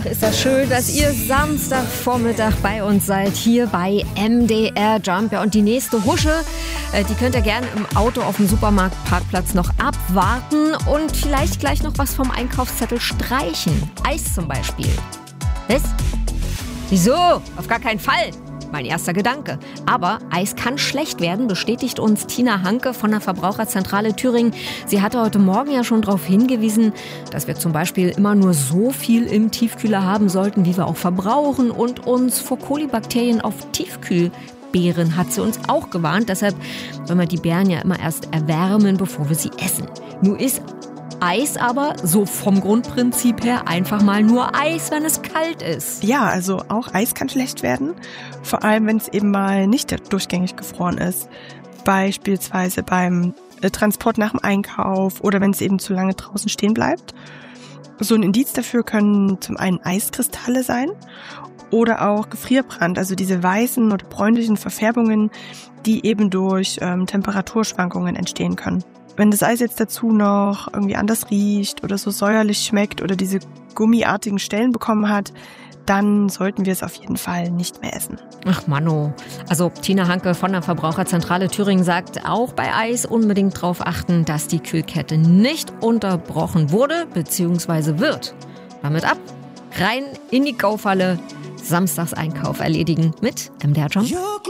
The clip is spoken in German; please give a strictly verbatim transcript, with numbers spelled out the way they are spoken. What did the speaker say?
Ist das schön, dass ihr Samstagvormittag bei uns seid, hier bei M D R Jump. Ja, und die nächste Husche, äh, die könnt ihr gerne im Auto auf dem Supermarktparkplatz noch abwarten und vielleicht gleich noch was vom Einkaufszettel streichen. Eis zum Beispiel. Was? Wieso? Auf gar keinen Fall. Mein erster Gedanke. Aber Eis kann schlecht werden, bestätigt uns Tina Hanke von der Verbraucherzentrale Thüringen. Sie hatte heute Morgen ja schon darauf hingewiesen, dass wir zum Beispiel immer nur so viel im Tiefkühler haben sollten, wie wir auch verbrauchen, und uns vor Kolibakterien auf Tiefkühlbeeren hat sie uns auch gewarnt. Deshalb sollen wir die Beeren ja immer erst erwärmen, bevor wir sie essen. Nur ist Eis aber so vom Grundprinzip her einfach mal nur Eis, wenn es kalt ist. Ja, also auch Eis kann schlecht werden, vor allem wenn es eben mal nicht durchgängig gefroren ist. Beispielsweise beim Transport nach dem Einkauf oder wenn es eben zu lange draußen stehen bleibt. So ein Indiz dafür können zum einen Eiskristalle sein oder auch Gefrierbrand, also diese weißen oder bräunlichen Verfärbungen, die eben durch ähm, Temperaturschwankungen entstehen können. Wenn das Eis jetzt dazu noch irgendwie anders riecht oder so säuerlich schmeckt oder diese gummiartigen Stellen bekommen hat, dann sollten wir es auf jeden Fall nicht mehr essen. Ach Manno. Also Tina Hanke von der Verbraucherzentrale Thüringen sagt, auch bei Eis unbedingt darauf achten, dass die Kühlkette nicht unterbrochen wurde bzw. wird. Damit ab, rein in die Kaufalle, Samstagseinkauf erledigen mit M D R Jump.